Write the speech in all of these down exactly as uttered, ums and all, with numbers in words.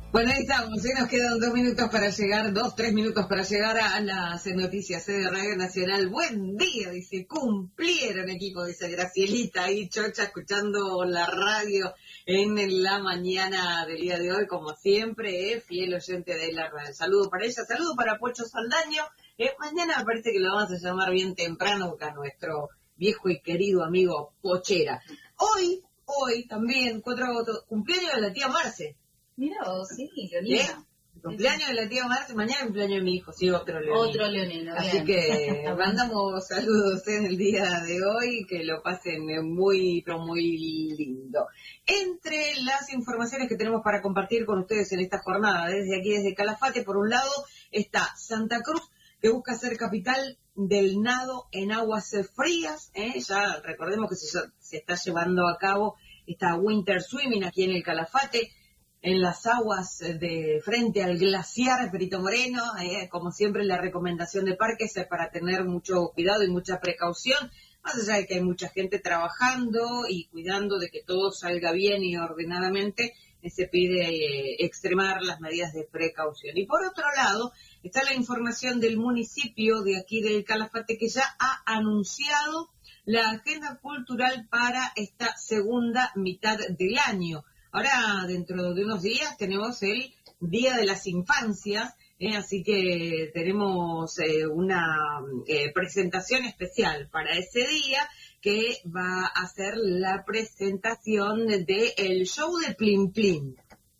Bueno, ahí estamos, ¿eh? Nos quedan dos minutos para llegar, dos, tres minutos para llegar a las noticias ¿eh? de Radio Nacional. Buen día, dice, cumplieron equipo, dice Gracielita ahí, chocha, escuchando la radio en la mañana del día de hoy, como siempre, ¿eh? Fiel oyente de la radio. Saludo para ella, saludo para Pocho Saldaño. Eh, mañana me parece que lo vamos a llamar bien temprano a nuestro viejo y querido amigo Pochera. Hoy, hoy también, cuatro agosto, cumpleaños de la tía Marce. Mira vos, sí, Leonina. ¿Eh? Cumpleaños de la tía Marce, mañana cumpleaños de mi hijo, sí, otro leonino. Otro leonino, Así bien. que mandamos saludos en el día de hoy, que lo pasen muy, pero muy lindo. Entre las informaciones que tenemos para compartir con ustedes en esta jornada, desde aquí, desde Calafate, por un lado, está Santa Cruz, que busca ser capital del nado en aguas frías, ¿eh? Ya recordemos que se, se está llevando a cabo esta Winter Swimming aquí en el Calafate, en las aguas de frente al glaciar Perito Moreno, eh, como siempre la recomendación de parques es para tener mucho cuidado y mucha precaución, más allá de que hay mucha gente trabajando y cuidando de que todo salga bien y ordenadamente, eh, se pide eh, extremar las medidas de precaución. Y por otro lado, está la información del municipio de aquí del Calafate que ya ha anunciado la agenda cultural para esta segunda mitad del año. Ahora, dentro de unos días, tenemos el Día de las Infancias, eh, así que tenemos eh, una eh, presentación especial para ese día, que va a ser la presentación del el show de Plim Plim.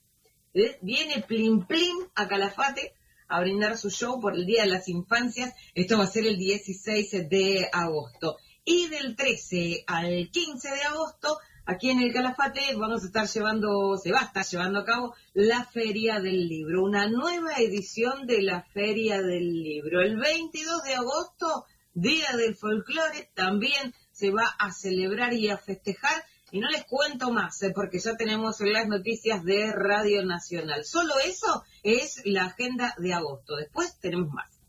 ¿Eh? Viene Plim Plim a Calafate a brindar su show por el Día de las Infancias. Esto va a ser el dieciséis de agosto. Y del trece al quince de agosto, aquí en el Calafate vamos a estar llevando, se va a estar llevando a cabo la Feria del Libro, una nueva edición de la Feria del Libro. El veintidós de agosto, Día del Folclore, también se va a celebrar y a festejar. Y no les cuento más, ¿eh? porque ya tenemos las noticias de Radio Nacional. Solo eso es la agenda de agosto. Después tenemos más.